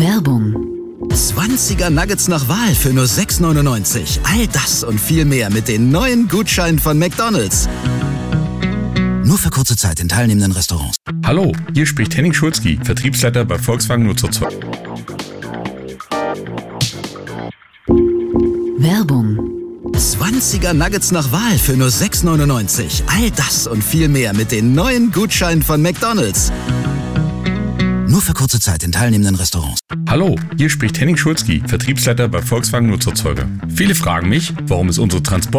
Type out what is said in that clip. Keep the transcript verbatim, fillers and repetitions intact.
Werbung. zwanziger Nuggets nach Wahl für nur sechs neunundneunzig. All das und viel mehr mit den neuen Gutscheinen von McDonald's. Nur für kurze Zeit in teilnehmenden Restaurants. Hallo, hier spricht Henning Schulzki, Vertriebsleiter bei Volkswagen Nutzerzeug. Werbung. zwanziger Nuggets nach Wahl für nur sechs neunundneunzig. All das und viel mehr mit den neuen Gutscheinen von McDonald's. Nur für kurze Zeit in teilnehmenden Restaurants. Hallo, hier spricht Henning Schulzki, Vertriebsleiter bei Volkswagen Nutzerzeuger. Viele fragen mich, warum ist unsere Transport